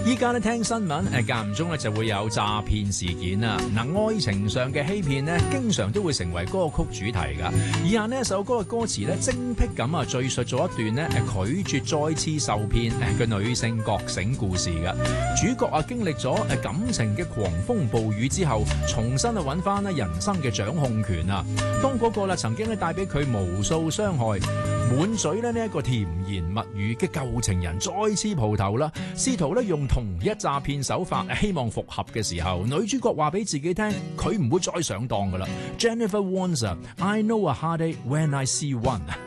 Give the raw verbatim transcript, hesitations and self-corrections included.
依家咧聽新聞誒間唔中咧就會有詐騙事件啊！嗱，愛情上嘅欺騙咧，經常都會成為歌曲主題㗎。以下呢一首歌嘅歌詞咧，精闢咁啊敘述咗一段咧誒拒絕再次受騙誒嘅女性覺醒故事㗎。主角啊經歷咗誒感情嘅狂風暴雨之後，重新去揾翻咧人生嘅掌控權啊！當嗰個啦曾經咧帶俾佢無數傷害、滿嘴咧呢一個甜言蜜語嘅舊情人再次蒲頭啦，試圖咧用同一詐騙手法希望復合嘅時候，女主角話俾自己聽，佢唔會再上當噶啦。Jennifer Warnes，I know a heartache when I see one。